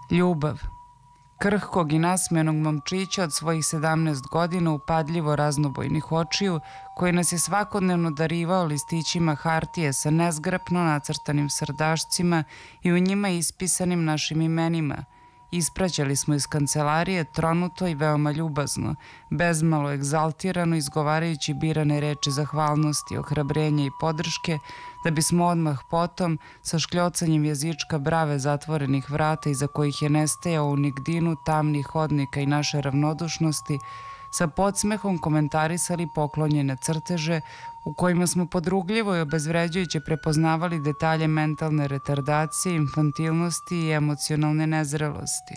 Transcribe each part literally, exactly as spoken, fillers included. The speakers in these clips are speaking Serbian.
Ljubav. Krhkog i nasmejanog momčića od svojih sedamnaest godina, upadljivo raznobojnih očiju, koji nas je svakodnevno darivao listićima hartije sa nezgrapno nacrtanim srdašcima i u njima ispisanim našim imenima. Ispraćali smo iz kancelarije tronuto i veoma ljubazno, bezmalo egzaltirano izgovarajući birane reči zahvalnosti, ohrabrenja i podrške, da bismo odmah potom, sa škljocanjem jezička brave zatvorenih vrata iza kojih je nestajao u nigdinu tamnih hodnika i naše ravnodušnosti, sa podsmehom komentarisali poklonjene crteže u kojima smo podrugljivo i obezvređujuće prepoznavali detalje mentalne retardacije, infantilnosti i emocionalne nezrelosti.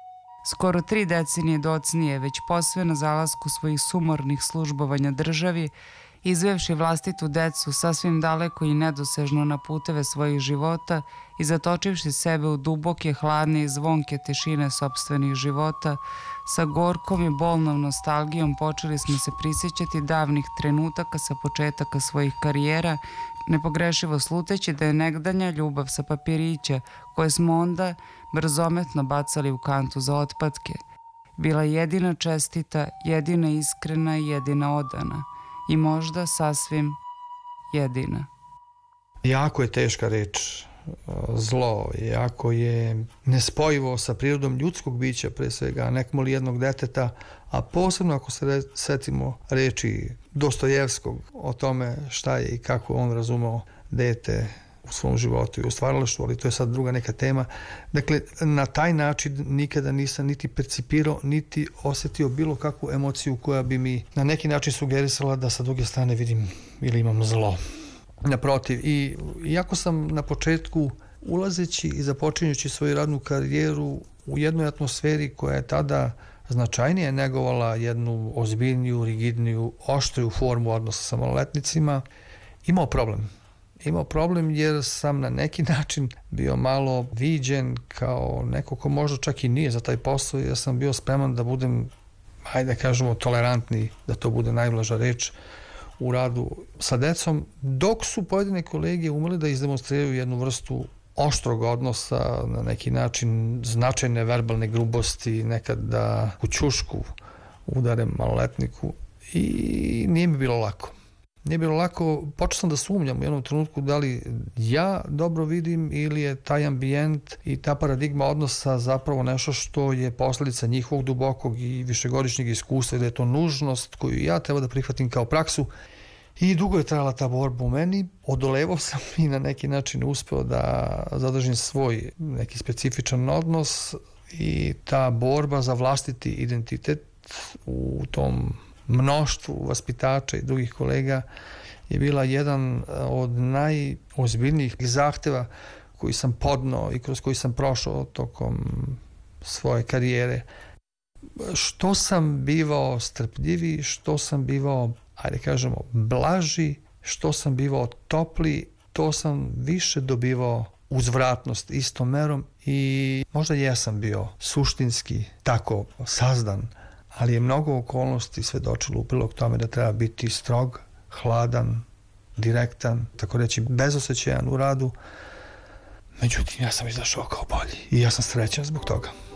Skoro tri decenije docnije, već posve na zalasku svojih sumornih službovanja državi, izvevši vlastitu decu sasvim daleko i nedosežno na puteve svojih života i zatočivši sebe u duboke, hladne i zvonke tišine sopstvenih života, sa gorkom i bolnom nostalgijom počeli smo se prisjećati davnih trenutaka sa početaka svojih karijera, nepogrešivo sluteći da je negdanja ljubav sa papirića, koje smo onda brzometno bacali u kantu za otpadke, bila jedina čestita, jedina iskrena i jedina odana. I možda sasvim jedina. Jako je teška reč zlo, jako je nespojivo sa prirodom ljudskog bića, pre svega nekmoli jednog deteta, a posebno ako se setimo reči Dostojevskog o tome šta je i kako on razumeo dete u svom životu i u stvaralaštvu, ali to je sad druga neka tema. Dakle, na taj način nikada nisam niti percipirao, niti osetio bilo kakvu emociju koja bi mi na neki način sugerisala da sa druge strane vidim ili imam zlo. Naprotiv, i iako sam na početku, ulazeći i započinjući svoju radnu karijeru u jednoj atmosferi koja je tada značajnije negovala jednu ozbiljniju, rigidniju, oštriju formu odnosa sa maloletnicima, imao problem. Imao problem jer sam na neki način bio malo viđen kao neko ko možda čak i nije za taj posao, jer sam bio spreman da budem, hajde da kažemo, tolerantni, da to bude najblaža reč, u radu sa decom, dok su pojedine kolege umeli da izdemonstriraju jednu vrstu oštrog odnosa, na neki način značajne verbalne grubosti, nekad da u ćušku udare maloletniku, i nije mi bilo lako. Nije bilo lako, počeo sam da sumnjam u jednom trenutku da li ja dobro vidim ili je taj ambijent i ta paradigma odnosa zapravo nešto što je posledica njihovog dubokog i višegodišnjeg iskustva i da je to nužnost koju ja treba da prihvatim kao praksu. I dugo je trajala ta borba u meni, odolevao sam i na neki način uspeo da zadržim svoj neki specifičan odnos i ta borba za vlastiti identitet u tom mnoštvu vaspitača i drugih kolega je bila jedan od najozbiljnijih zahteva koji sam podneo i kroz koji sam prošao tokom svoje karijere. Što sam bivao strpljiviji, što sam bivao, ajde kažemo, blaži, što sam bivao topli, to sam više dobivao uzvratnost istom merom i možda jesam bio suštinski tako sazdan, ali je mnogo okolnosti svedočilo u prilog tome da treba biti strog, hladan, direktan, tako reći bezosećajan u radu. Međutim, ja sam izašao kao bolji i ja sam srećan zbog toga.